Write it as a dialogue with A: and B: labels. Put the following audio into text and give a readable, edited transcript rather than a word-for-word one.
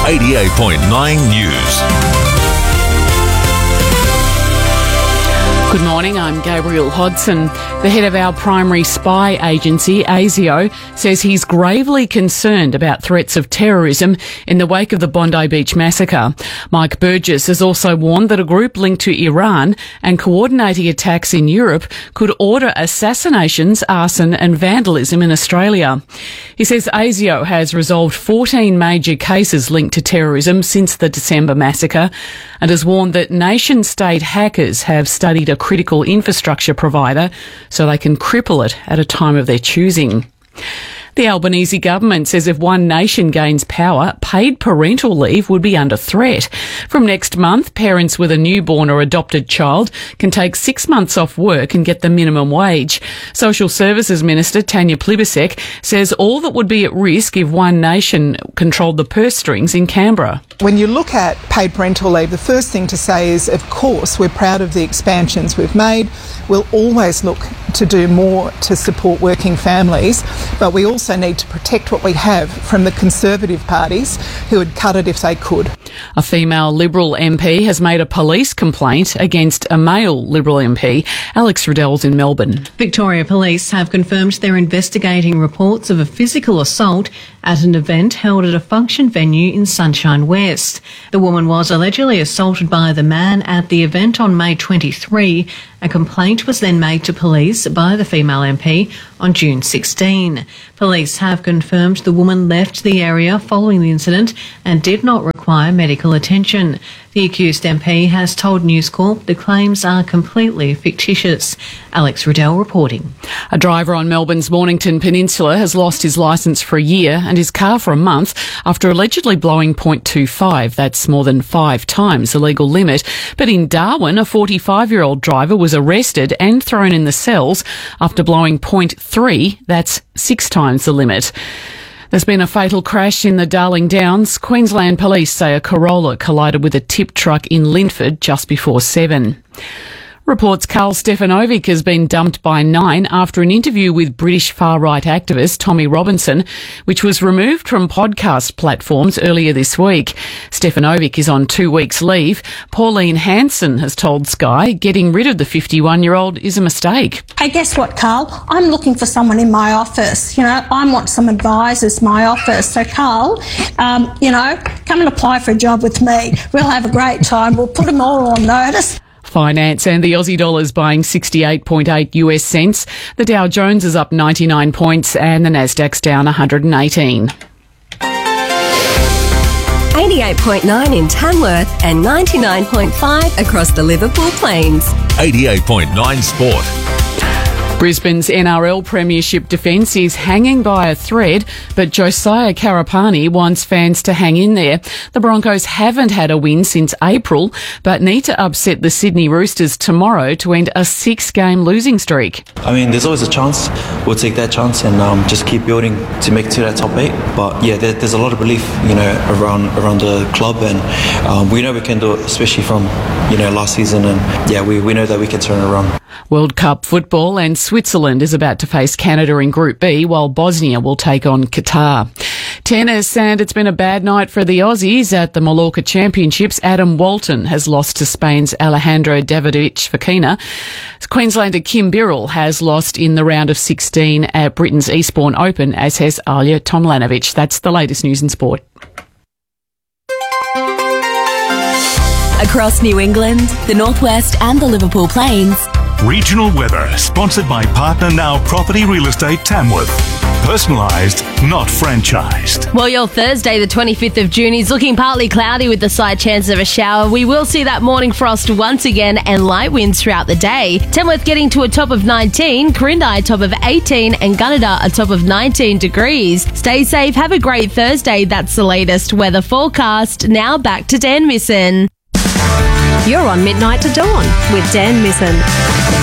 A: 88.9 News.
B: Good morning, I'm Gabriel Hodson. The head of our primary spy agency, ASIO, says he's gravely concerned about threats of terrorism in the wake of the Bondi Beach massacre. Mike Burgess has also warned that a group linked to Iran and coordinating attacks in Europe could order assassinations, arson and vandalism in Australia. He says ASIO has resolved 14 major cases linked to terrorism since the December massacre and has warned that nation-state hackers have studied a critical infrastructure provider so they can cripple it at a time of their choosing. The Albanese government says if One Nation gains power, paid parental leave would be under threat. From next month, parents with a newborn or adopted child can take 6 months off work and get the minimum wage. Social Services Minister Tanya Plibersek says all that would be at risk if One Nation controlled the purse strings in Canberra.
C: When you look at paid parental leave, the first thing to say is, of course, we're proud of the expansions we've made. We'll always look to do more to support working families, but we also need to protect what we have from the Conservative parties who would cut it if they could.
B: A female Liberal MP has made a police complaint against a male Liberal MP. Alex Riddell's in Melbourne.
D: Victoria Police have confirmed they're investigating reports of a physical assault at an event held at a function venue in Sunshine West. The woman was allegedly assaulted by the man at the event on May 23. A complaint was then made to police by the female MP on June 16. Police have confirmed the woman left the area following the incident and did not require medical attention. The accused MP has told News Corp the claims are completely fictitious. Alex Riddell reporting.
B: A driver on Melbourne's Mornington Peninsula has lost his licence for a year and his car for a month after allegedly blowing .25. That's more than 5 times the legal limit. But in Darwin, a 45-year-old driver was arrested and thrown in the cells after blowing .3. That's 6 times the limit. There's been a fatal crash in the Darling Downs. Queensland Police say a Corolla collided with a tip truck in Linford just before 7. Reports Karl Stefanovic has been dumped by Nine after an interview with British far-right activist Tommy Robinson, which was removed from podcast platforms earlier this week. Stefanovic is on 2 weeks' leave. Pauline Hanson has told Sky getting rid of the 51-year-old is a mistake.
E: Hey, guess what, Carl? I'm looking for someone in my office. I want some advisors in my office. So, Carl, come and apply for a job with me. We'll have a great time. We'll put them all on notice.
B: Finance and the Aussie dollar is buying 68.8 US cents. The Dow Jones is up 99 points and the Nasdaq's down 118.
F: 88.9 in Tamworth and 99.5 across the Liverpool Plains.
A: 88.9 Sport.
B: Brisbane's NRL Premiership defence is hanging by a thread, but Josiah Karapani wants fans to hang in there. The Broncos haven't had a win since April, but need to upset the Sydney Roosters tomorrow to end a 6-game losing streak.
G: I mean, there's always a chance. We'll take that chance and just keep building to make it to that top 8. But yeah, there's a lot of belief, around the club, and we know we can do it, especially from, last season. And yeah, we know that we can turn it around.
B: World Cup football and Switzerland is about to face Canada in Group B, while Bosnia will take on Qatar. Tennis, and it's been a bad night for the Aussies at the Mallorca Championships. Adam Walton has lost to Spain's Alejandro Davidovich Fokina. Queenslander Kim Birrell has lost in the round of 16 at Britain's Eastbourne Open, as has Alja Tomljanovic. That's the latest news in sport.
F: Across New England, the Northwest and the Liverpool Plains.
A: Regional weather, sponsored by Partner Now Property Real Estate Tamworth. Personalised, not franchised.
H: Well, your Thursday, the 25th of June, is looking partly cloudy with the slight chance of a shower. We will see that morning frost once again and light winds throughout the day. Tamworth getting to a top of 19, Corindi a top of 18 and Gunnedah a top of 19 degrees. Stay safe, have a great Thursday. That's the latest weather forecast. Now back to Dan Misson.
F: You're on Midnight to Dawn with Dan Misson.